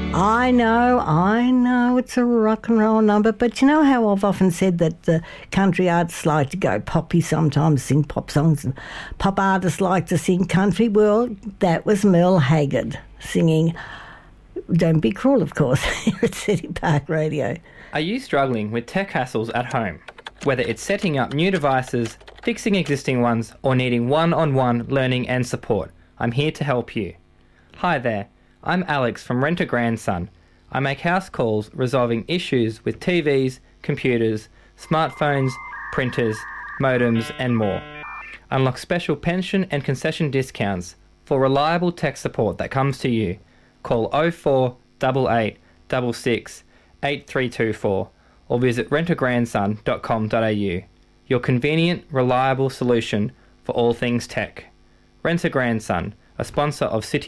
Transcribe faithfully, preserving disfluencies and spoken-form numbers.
I know, I know it's a rock and roll number, but you know how I've often said that the country artists like to go poppy sometimes, sing pop songs, and pop artists like to sing country? Well, that was Merle Haggard singing Don't Be Cruel, of course, here at City Park Radio. Are you struggling with tech hassles at home? Whether it's setting up new devices, fixing existing ones, or needing one-on-one learning and support, I'm here to help you. Hi there. I'm Alex from Rent a Grandson. I make house calls resolving issues with T Vs, computers, smartphones, printers, modems and more. Unlock special pension and concession discounts for reliable tech support that comes to you. Call oh four eight eight six six eight three two four or visit rent a grandson dot com dot a u. Your convenient, reliable solution for all things tech. Rent a Grandson, a sponsor of City